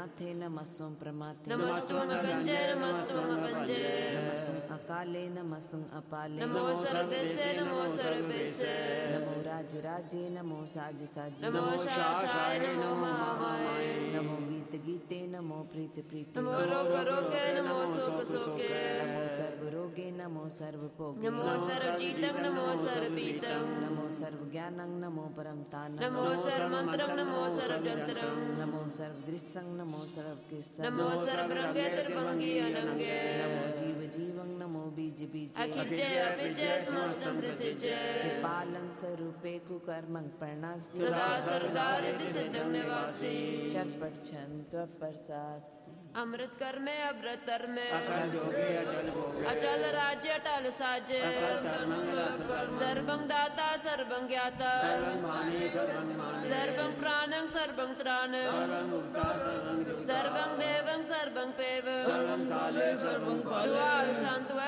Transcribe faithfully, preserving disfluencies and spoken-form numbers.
प्रमाथे नमस्वं प्रमाथे नमस्त्वं अगंजे नमस्त्वं अपंजे नमस्वं अकाले नमस्वं अपाले नमो सर्वदेशे नमो सर्वेशे नमो राज राजे नमो साज साजे नमो शाशाय नमो महामाये नमो गीत गीते नमो प्रीत प्रीते नमो रोग रोगे नमो शोक शोके नमो सर्व रोगे नमो सर्व भोगे नमो सर्वजीतं नमो सर्वपीतं नमो सर्व ज्ञानं नमो परम तानं नमो सर्वमन्त्रं नमो सर्वजन्त्रं नमो सर्व दृश्यं नमो सर्व कृष्ण नमो सर्वरंगे त्रिभंगी अनंगे नमो जीव जीवं नमो बीज बीज अखिलजय अभिजय समस्तं प्रसिद्धे पालं स्वरूपे कुकर्मं प्रणास्य सदा सर्वदारिद्र सिद्धं निवासी चरपट छंद प्रसाद अमृत कर में अभ्रत तर में अकल जोगे अचल भोगे अचल राज्य अटल साजे सर्वं दाता सर्वं ज्ञाता सर्वं माने सर्वं माने सर्वं प्राणं सर्वं त्राणं सर्वं मुक्ता सर्वं युक्ता सर्वं देवं सर्वं पेव सर्वं काले सर्वं काले द्वाल शांत